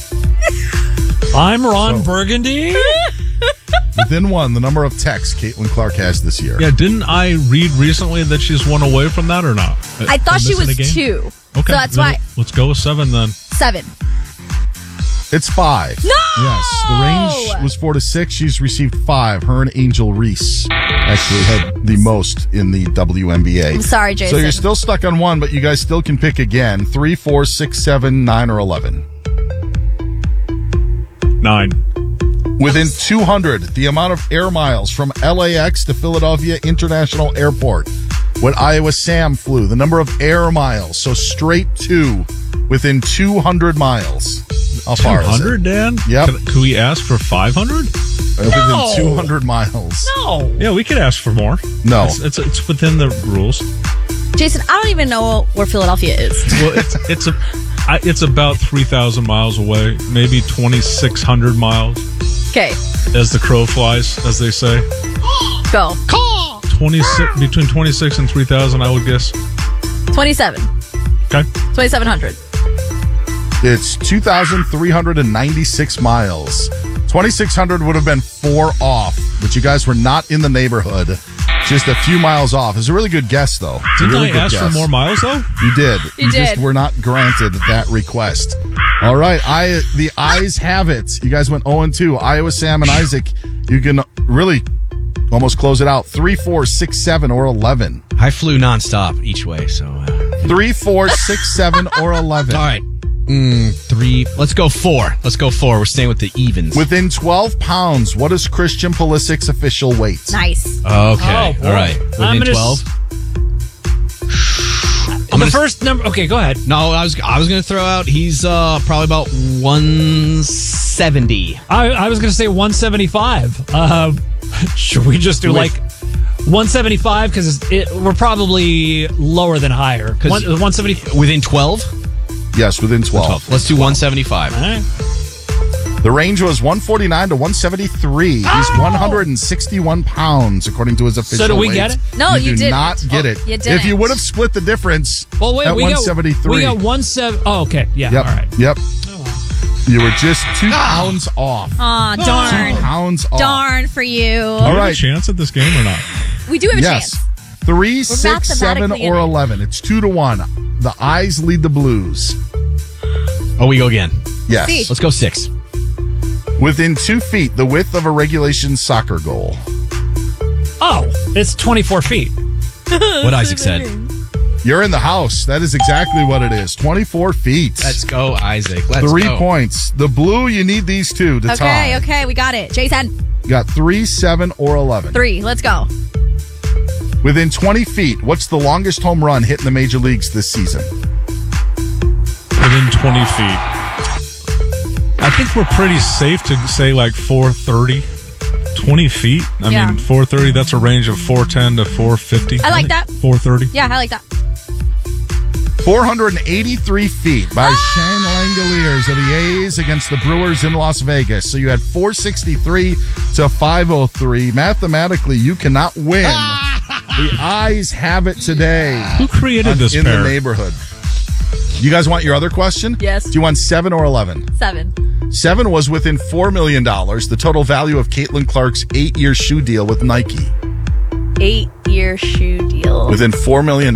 I'm Ron Burgundy. Within 1, the number of techs Caitlin Clark has this year. Yeah, didn't I read recently that she's one away from that or not? I thought she Missing was a game? 2. Okay, So that's then why. Let's go with 7 then. 7. It's 5. No! Yes, the range was 4 to 6. She's received 5. Her and Angel Reese actually had the most in the WNBA. I'm sorry, Jason. So you're still stuck on 1, but you guys still can pick again. 3, 4, 6, 7, 9, or 11. 9. Within 200, the amount of air miles from LAX to Philadelphia International Airport when Iowa Sam flew. The number of air miles, so straight to within 200 miles. How far is it? 200, Dan? Yep. Could we ask for 500? Within 200 miles. No. Yeah, we could ask for more. No. It's within the rules. Jason, I don't even know where Philadelphia is. Well, it's about 3,000 miles away, maybe 2,600 miles. Okay. As the crow flies, as they say. Go. 26 between 26 and 3,000, I would guess. 27. Okay. 2,700. It's 2,396 miles. 2,600 would have been 4 off, but you guys were not in the neighborhood. Just a few miles off. It's a really good guess, though. Didn't really I good ask for guess. more miles, though? You did. You just did. were not granted that request. All right. The eyes have it. You guys went 0-2. Iowa Sam and Isaac, you can really almost close it out. 3, 4, 6, 7, or 11. I flew nonstop each way, so. 3, 4, 6, 7, or 11. All right. 3. Let's go 4. Let's go 4. We're staying with the evens. Within 12 pounds, what is Christian Pulisic's official weight? Nice. Okay. Oh, boy. All right. I'm Within gonna 12. The first number. Okay, go ahead. No, I was going to throw out. He's probably about 170. I was going to say 175. Should we just do like 175 because we're probably lower than higher? 170 within 12. Yes, within 12. Let's do 175. All right. The range was 149 to 173. He's 161 pounds, according to his official So do we weight. get it? No, you do didn't. not get it. You If didn't. you would have split the difference Well, wait, at we 173. got 17. Oh, okay. Yeah. Yep. All right. Yep. You were just 2 pounds off. Aw, darn. 2 pounds off. Darn for you. Do we All have right. a chance at this game or not? We do have a Yes. chance. 3, 6, 7, mathematically or in it. 11. It's 2 to 1. The eyes lead the Blues. Oh, we go again. Yes. See. Let's go 6. Within 2 feet, the width of a regulation soccer goal. Oh, it's 24 feet. What Isaac said. You're in the house. That is exactly what it is. 24 feet. Let's go, Isaac. Let's 3 go. points. The blue, you need these 2 to tie. Okay, we got it. Jason, You got 3, 7, or 11. 3. Let's go. Within 20 feet, what's the longest home run hit in the major leagues this season? Within 20 feet. I think we're pretty safe to say like 430. 20 feet? I Yeah. mean, 430, that's a range of 410 to 450. I like that. 430. Yeah, I like that. 483 feet by Shane Langoliers of the A's against the Brewers in Las Vegas. So you had 463 to 503. Mathematically, you cannot win. The eyes have it today. Who created this in pair? the neighborhood? You guys want your other question? Yes. Do you want 7 or 11? 7. 7 was within $4 million, the total value of Caitlin Clark's 8-year shoe deal with Nike. 8-year shoe deal. Within $4 million.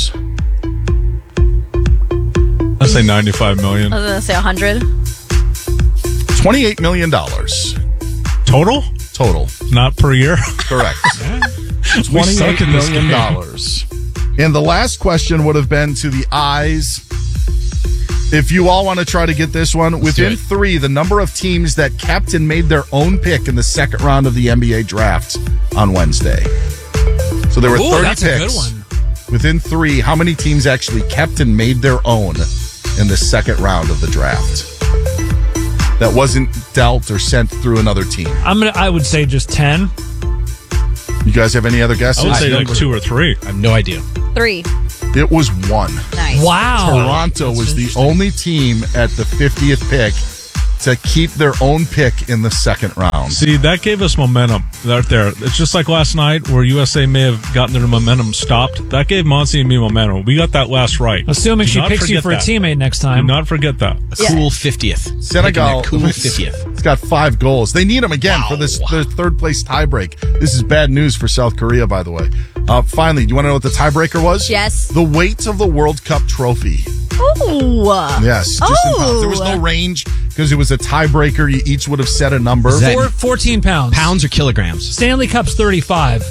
I say 95 million. I was gonna say 100. $28 million. Total? Total. Not per year? Correct. We suck $28 in this million. game. And the last question would have been to the eyes. If you all want to try to get this one, within 3, the number of teams that kept and made their own pick in the second round of the NBA draft on Wednesday. So there were Ooh, 30 that's picks. a good one. within 3, how many teams actually kept and made their own in the second round of the draft? That wasn't dealt or sent through another team. I would say just 10. You guys have any other guesses? I would say like 2 or 3. I have no idea. 3. It was 1. Nice. Wow. Toronto was the only team at the 50th pick to keep their own pick in the second round. See, that gave us momentum right there. It's just like last night where USA may have gotten their momentum stopped. That gave Monty and me momentum. We got that last right. Assuming Do she not picks you forget for a that. teammate next Do time. not forget that. Cool 50th. Senegal, Cool 50th. It's got 5 goals. They need them again for this their third place tiebreak. This is bad news for South Korea, by the way. Finally, do you want to know what the tiebreaker was? Yes. The weight of the World Cup trophy. Ooh. Yes. Just in pounds. There was no range because it was a tiebreaker. You each would have set a number. 14 pounds. Pounds or kilograms? Stanley Cup's 35.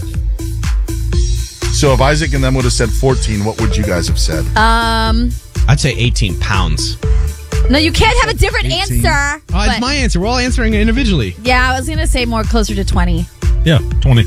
So if Isaac and them would have said 14, what would you guys have said? I'd say 18 pounds. No, you can't have a different 18. answer. Oh, it's my answer. We're all answering it individually. Yeah, I was going to say more closer to 20. Yeah, 20.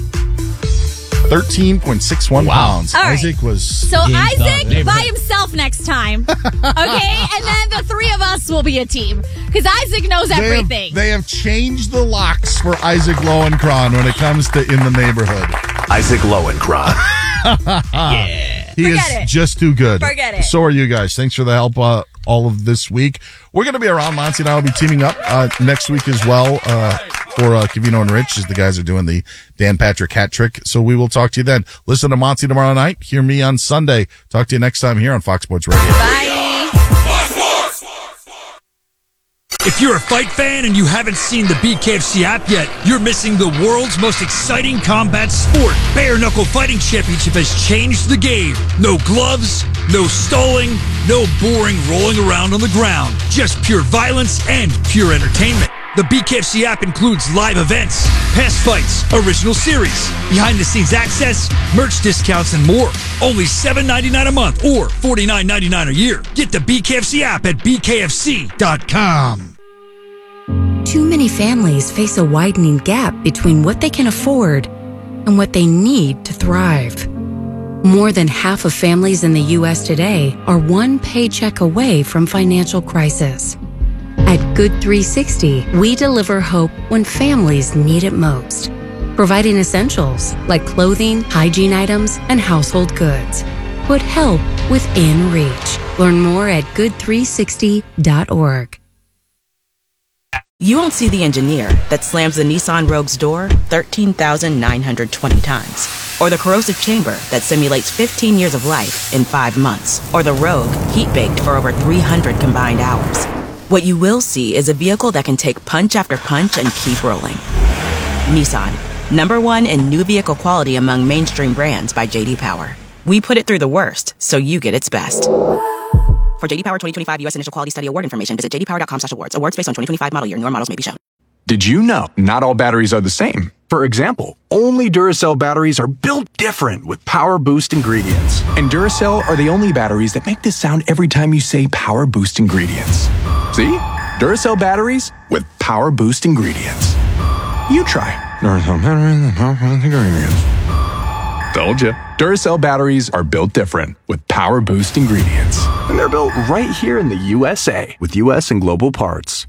13.61 pounds. All right. Isaac was... So Isaac by himself next time. Okay? And then the 3 of us will be a team. Because Isaac knows everything. They have changed the locks for Isaac Lowenkron when it comes to In the Neighborhood. Isaac Lowenkron. He is just too good. Forget it. So are you guys. Thanks for the help all of this week. We're going to be around. Monty and I will be teaming up next week as well for Cavino and Rich as the guys are doing the Dan Patrick hat trick. So we will talk to you then. Listen to Monty tomorrow night. Hear me on Sunday. Talk to you next time here on Fox Sports Radio. Bye. If you're a fight fan and you haven't seen the BKFC app yet, you're missing the world's most exciting combat sport. Bare Knuckle Fighting Championship has changed the game. No gloves, no stalling, no boring rolling around on the ground. Just pure violence and pure entertainment. The BKFC app includes live events, past fights, original series, behind-the-scenes access, merch discounts, and more. Only $7.99 a month or $49.99 a year. Get the BKFC app at bkfc.com. Too many families face a widening gap between what they can afford and what they need to thrive. More than half of families in the U.S. today are one paycheck away from financial crisis. At Good 360, we deliver hope when families need it most, providing essentials like clothing, hygiene items, and household goods. Put help within reach. Learn more at good360.org. You won't see the engineer that slams the Nissan Rogue's door 13,920 times. Or the corrosive chamber that simulates 15 years of life in 5 months. Or the Rogue heat-baked for over 300 combined hours. What you will see is a vehicle that can take punch after punch and keep rolling. Nissan, #1 in new vehicle quality among mainstream brands by J.D. Power. We put it through the worst, so you get its best. For J.D. Power 2025 U.S. Initial Quality Study Award information, visit jdpower.com/awards. Awards based on 2025 model year. Newer models may be shown. Did you know not all batteries are the same? For example, only Duracell batteries are built different with Power Boost ingredients. And Duracell are the only batteries that make this sound every time you say Power Boost ingredients. See? Duracell batteries with Power Boost ingredients. You try. Duracell batteries with Power Boost ingredients. Told you. Duracell batteries are built different with Power Boost ingredients. And they're built right here in the USA with US and global parts.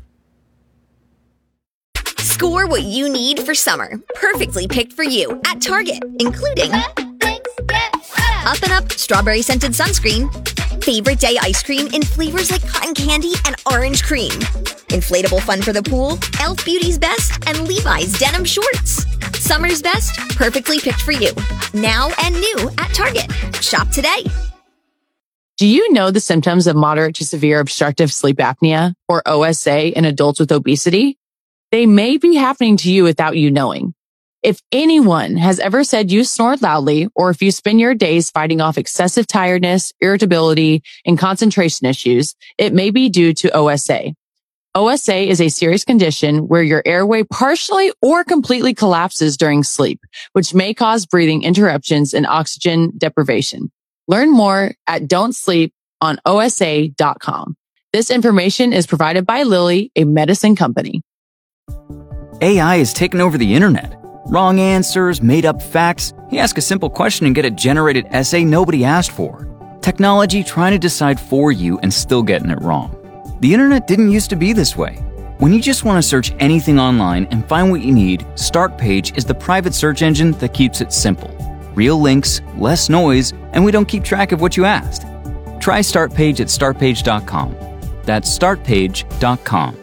Score what you need for summer, perfectly picked for you at Target, including Up and Up strawberry scented sunscreen, favorite day ice cream in flavors like cotton candy and orange cream, inflatable fun for the pool, Elf Beauty's Best, and Levi's denim shorts. Summer's best, perfectly picked for you. Now and new at Target. Shop today. Do you know the symptoms of moderate to severe obstructive sleep apnea, or OSA, in adults with obesity? They may be happening to you without you knowing. If anyone has ever said you snore loudly, or if you spend your days fighting off excessive tiredness, irritability, and concentration issues, it may be due to OSA. OSA is a serious condition where your airway partially or completely collapses during sleep, which may cause breathing interruptions and oxygen deprivation. Learn more at don'tsleeponosa.com. This information is provided by Lilly, a medicine company. AI is taking over the internet. Wrong answers, made up facts. You ask a simple question and get a generated essay nobody asked for. Technology trying to decide for you and still getting it wrong. The internet didn't used to be this way. When you just want to search anything online and find what you need, Startpage is the private search engine that keeps it simple. Real links, less noise, and we don't keep track of what you asked. Try Startpage at startpage.com. That's startpage.com.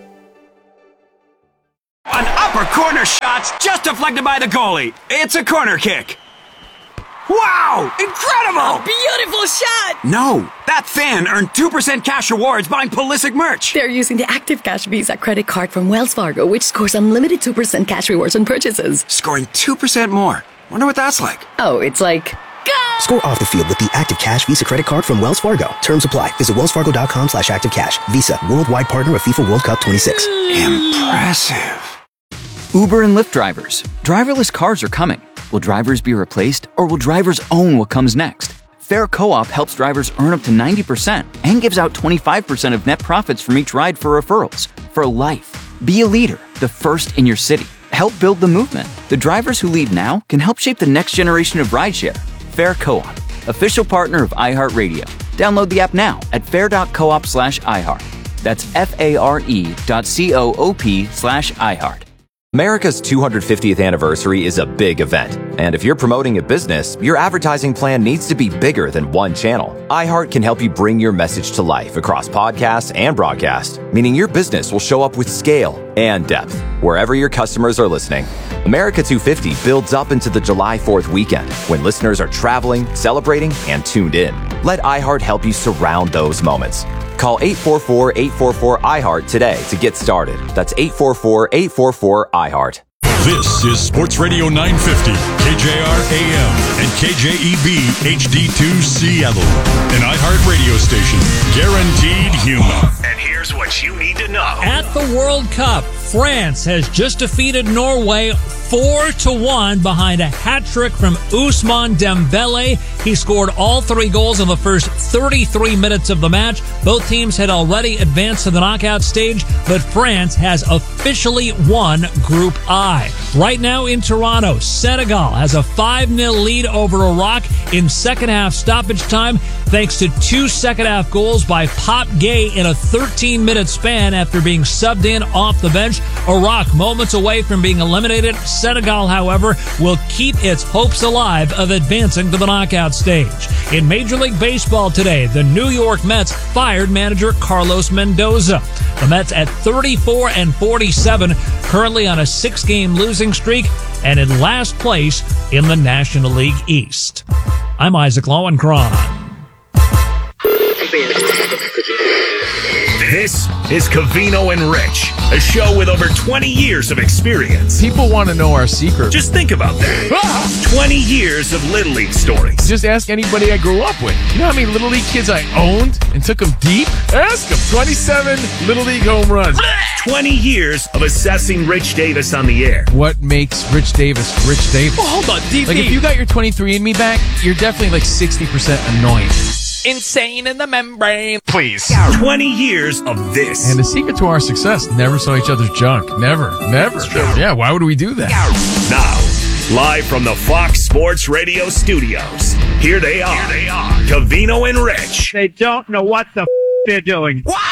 An upper corner shot's just deflected by the goalie. It's a corner kick. Wow! Incredible! Beautiful shot! No, that fan earned 2% cash rewards buying Pulisic merch. They're using the Active Cash Visa credit card from Wells Fargo, which scores unlimited 2% cash rewards on purchases. Scoring 2% more. Wonder what that's like. Oh, it's like... Score off the field with the Active Cash Visa credit card from Wells Fargo. Terms apply. Visit wellsfargo.com/activecash. Visa, worldwide partner of FIFA World Cup 26. Impressive. Uber and Lyft drivers. Driverless cars are coming. Will drivers be replaced, or will drivers own what comes next? Fair Co-op helps drivers earn up to 90% and gives out 25% of net profits from each ride for referrals. For life. Be a leader, the first in your city. Help build the movement. The drivers who lead now can help shape the next generation of rideshare. Fair Co-op, official partner of iHeartRadio. Download the app now at fair.coop/iHeart. That's FARE.coop/iHeart. America's 250th anniversary is a big event, and if you're promoting a business, your advertising plan needs to be bigger than one channel. iHeart can help you bring your message to life across podcasts and broadcast, meaning your business will show up with scale and depth wherever your customers are listening. America 250 builds up into the July 4th weekend when listeners are traveling, celebrating, and tuned in. Let iHeart help you surround those moments. Call 844-844-iHeart today to get started. That's 844-844-iHeart. This is Sports Radio 950, KJR AM and KJEB HD2 Seattle, an iHeart radio station, guaranteed human. And here's what you need to know. At the World Cup, France has just defeated Norway 4-1 behind a hat trick from Ousmane Dembele. He scored all 3 goals in the first 33 minutes of the match. Both teams had already advanced to the knockout stage, but France has officially won Group I. Right now in Toronto, Senegal has a 5-0 lead over Iraq in second half stoppage time, thanks to 2 second half goals by Pop Gay in a 13-minute span after being subbed in off the bench. Iraq moments away from being eliminated. Senegal, however, will keep its hopes alive of advancing to the knockout stage. In Major League Baseball today, the New York Mets fired manager Carlos Mendoza. The Mets at 34-47, currently on a 6-game losing streak and in last place in the National League East. I'm Isaac Lowenkron. This is Covino and Rich, a show with over 20 years of experience. People want to know our secret. Just think about that. 20 years of Little League stories. Just ask anybody I grew up with. You know how many Little League kids I owned and took them deep? Ask them. 27 Little League home runs. 20 years of assessing Rich Davis on the air. What makes Rich Davis Rich Davis? Oh, hold on, DP. Like, if you got your 23andMe back, you're definitely like 60% annoying. Insane in the membrane. Please. 20 years of this. And the secret to our success, never saw each other's junk. Never. Yeah, why would we do that? Now, live from the Fox Sports Radio studios, here they are. Covino and Rich. They don't know what the they're doing. Wow!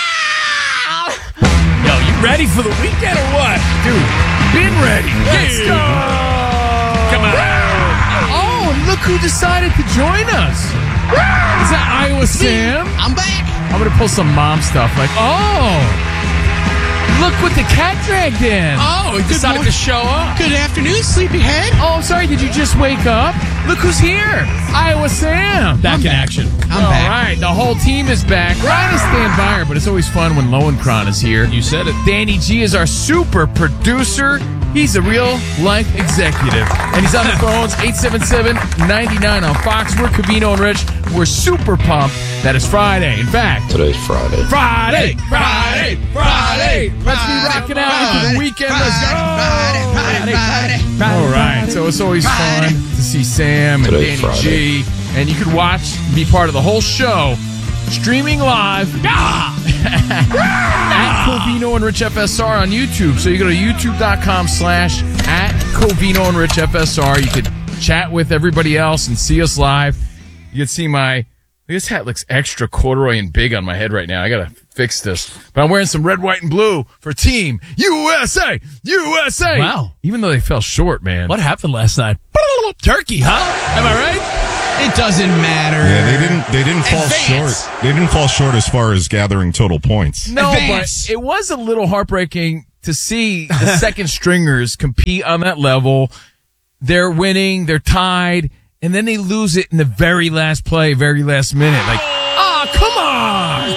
Yo, you ready for the weekend or what? Dude, been ready. Let's go! Come on. Oh, look who decided to join us. Is that Iowa Sam? I'm back. I'm going to pull some mom stuff like, oh, look what the cat dragged in. Oh, he decided to show up. Good afternoon, sleepyhead. Oh, I'm sorry, did you just wake up? Look who's here. Iowa Sam. Back in action. I'm All back. right, the whole team is back. Ryan is stand by her, but it's always fun when Lowenkron is here. You said it. Danny G is our super producer. He's a real life executive. And he's on the phones, 877-99 on Fox. We're Covino and Rich. We're super pumped that it's Friday. In fact, today's Friday. Friday. Let's be rocking out into the weekend. Let's go. All right. So it's always fun to see Sam and Today's Danny G. And you could watch, be part of the whole show, streaming live at Covino and Rich FSR on YouTube. So you go to youtube.com/@Covino Covino and Rich FSR. You could chat with everybody else and see us live. You can see this hat looks extra corduroy and big on my head right now. I gotta fix this. But I'm wearing some red, white, and blue for Team USA! USA! Wow. Even though they fell short, man. What happened last night? Turkey, huh? Am I right? It doesn't matter. Yeah, they didn't fall short. They didn't fall short as far as gathering total points. No, but it was a little heartbreaking to see the second stringers compete on that level. They're winning, they're tied, and then they lose it in the very last play, very last minute. Like, come on!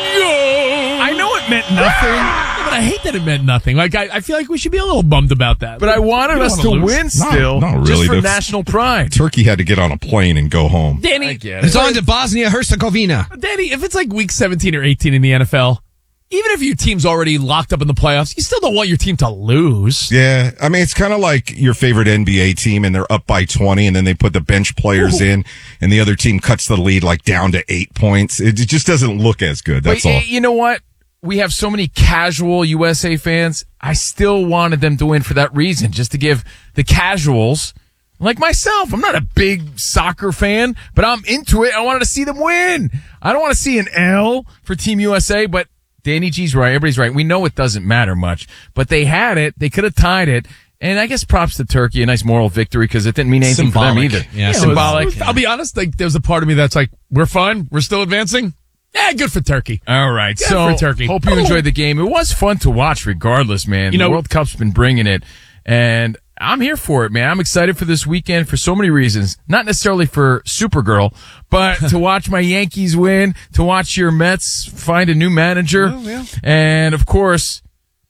I know it meant nothing. But I hate that it meant nothing. Like, I feel like we should be a little bummed about that. But I wanted us to win still, not really. just for national pride. Turkey had to get on a plane and go home. Danny, it's on to Bosnia-Herzegovina. Danny, if it's like week 17 or 18 in the NFL, even if your team's already locked up in the playoffs, you still don't want your team to lose. Yeah, I mean, it's kind of like your favorite NBA team, and they're up by 20, and then they put the bench players in, and the other team cuts the lead like down to 8 points. It just doesn't look as good. That's all. You know what? We have so many casual USA fans. I still wanted them to win for that reason, just to give the casuals, like myself, I'm not a big soccer fan, but I'm into it. I wanted to see them win. I don't want to see an L for Team USA, but Danny G's right. Everybody's right. We know it doesn't matter much, but they had it. They could have tied it. And I guess props to Turkey, a nice moral victory because it didn't mean anything for them either. Yeah, symbolic. I'll be honest, like there's a part of me that's like, we're fine. We're still advancing. Yeah, good for Turkey. All right. Good so for Turkey. Hope you enjoyed the game. It was fun to watch regardless, man. The World Cup's been bringing it. And I'm here for it, man. I'm excited for this weekend for so many reasons. Not necessarily for Supergirl, but to watch my Yankees win, to watch your Mets find a new manager, and of course,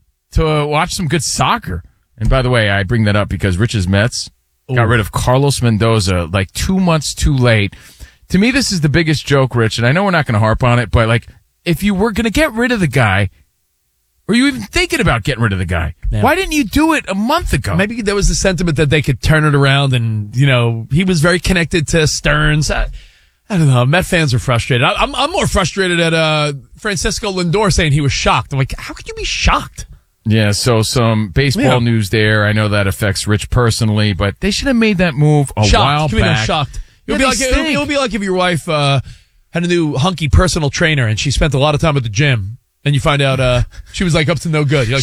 to watch some good soccer. And by the way, I bring that up because Rich's Mets got rid of Carlos Mendoza like 2 months too late. To me, this is the biggest joke, Rich, and I know we're not going to harp on it, but like, if you were going to get rid of the guy, were you even thinking about getting rid of the guy? Yeah. Why didn't you do it a month ago? Maybe there was the sentiment that they could turn it around, and he was very connected to Stearns. I don't know. Met fans are frustrated. I'm more frustrated at Francisco Lindor saying he was shocked. I'm like, how could you be shocked? Yeah, so some baseball news there. I know that affects Rich personally, but they should have made that move a while back. I'm shocked. It would be like if your wife had a new hunky personal trainer and she spent a lot of time at the gym. And you find out she was like up to no good. You're like,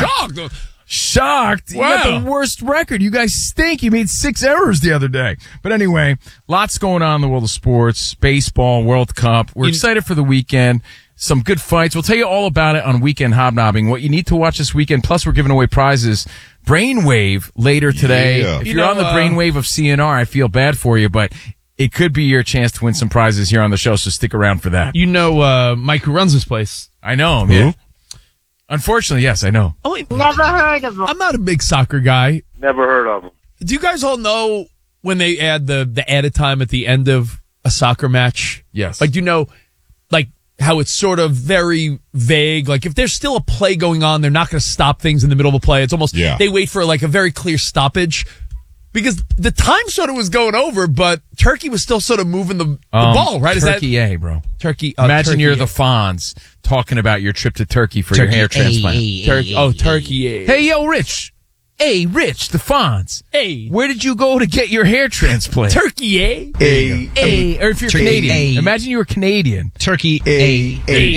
shocked. Wow. You got the worst record. You guys stink. You made 6 errors the other day. But anyway, lots going on in the world of sports, baseball, World Cup. We're excited for the weekend. Some good fights. We'll tell you all about it on Weekend Hobnobbing. What you need to watch this weekend. Plus, we're giving away prizes. Brainwave later today. Yeah. If you're on the brainwave of CNR, I feel bad for you, but it could be your chance to win some prizes here on the show, so stick around for that. Mike who runs this place. I know him, yeah. Unfortunately, yes, I know. Oh, never heard of him. I'm not a big soccer guy. Never heard of him. Do you guys all know when they add the added time at the end of a soccer match? Yes. Like, like how it's sort of very vague. Like if there's still a play going on, they're not going to stop things in the middle of a play. It's almost, they wait for like a very clear stoppage. Because the time sort of was going over, but Turkey was still sort of moving the ball, right? Turkey A, bro. Turkey. Imagine Turkey you're A. the Fonz talking about your trip to Turkey for your hair transplant. Turkey A. Hey, yo, Rich. Hey, Rich, the Fonz. Hey. Where did you go to get your hair transplant? Turkey A. Or if you're Canadian. Imagine you were Canadian. Turkey A.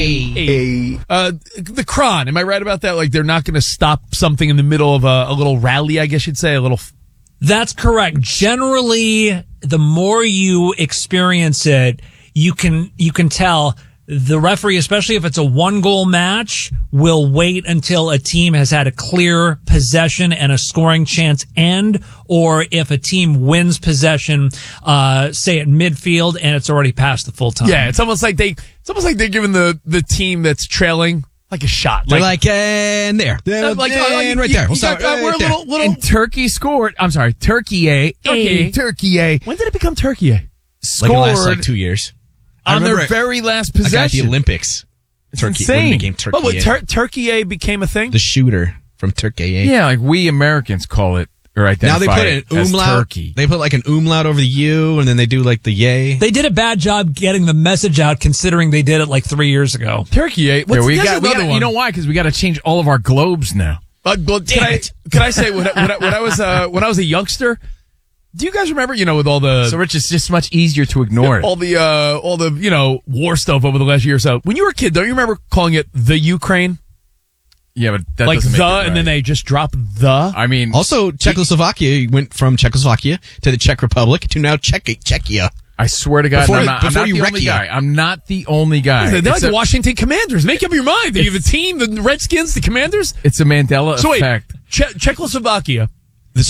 The Kron. Am I right about that? Like they're not going to stop something in the middle of a little rally, I guess you'd say, That's correct. Generally, the more you experience it, you can tell the referee, especially if it's a 1-goal match, will wait until a team has had a clear possession and a scoring chance end, or if a team wins possession, say at midfield and it's already past the full time. Yeah, it's almost like they're giving the team that's trailing like a shot. They're and there. And right there. We'll start right there. And Turkey scored. I'm sorry, Turkey A. Turkey A. When did it become Turkey A? Like in the last 2 years. On their very last possession. At the Olympics. Turkey when it became Turkey A. Turkey A became a thing? The shooter from Turkey A. Yeah, like we Americans call it, or identify now they put an umlaut. Turkey. They put like an umlaut over the U, and then they do like the yay. They did a bad job getting the message out, considering they did it like 3 years ago. Turkey A. You know why? Because we got to change all of our globes now. Can I say when I was a youngster? Do you guys remember? With all the so Rich, it's just much easier to ignore all the war stuff over the last year or so. When you were a kid, don't you remember calling it the Ukraine? Yeah, but that like doesn't make it right. and then they just drop the. I mean, also Czechoslovakia went from Czechoslovakia to the Czech Republic to now Czechia. I swear to God, I'm not the only guy. I'm not the only guy. They're like the Washington Commanders. Make up your mind. You have a team, the Redskins, the Commanders. It's a Mandela effect. Wait, Czechoslovakia